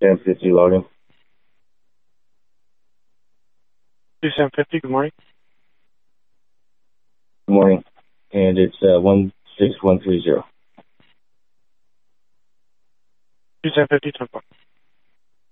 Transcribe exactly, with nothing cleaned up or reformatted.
seven fifty login. two seven fifty, good morning. Good morning. And it's uh, one six one three zero. two seven fifty, ten four.